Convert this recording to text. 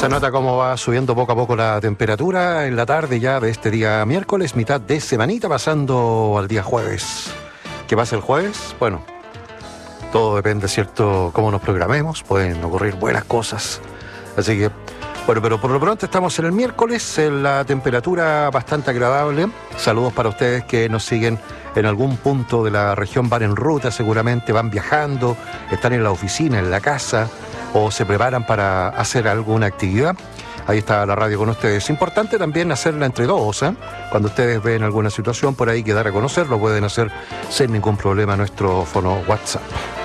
Se nota cómo va subiendo poco a poco la temperatura en la tarde ya de este día miércoles, mitad de semanita, pasando al día jueves. ¿Qué pasa el jueves? Bueno, todo depende, ¿cierto?, cómo nos programemos, pueden ocurrir buenas cosas. Así que, bueno, pero por lo pronto estamos en el miércoles, en la temperatura bastante agradable. Saludos para ustedes que nos siguen en algún punto de la región, van en ruta seguramente, van viajando, están en la oficina, en la casa, o se preparan para hacer alguna actividad. Ahí está la radio con ustedes. Importante también hacerla entre todos, ¿eh? Cuando ustedes ven alguna situación por ahí que dar a conocer, lo pueden hacer sin ningún problema a nuestro fono WhatsApp.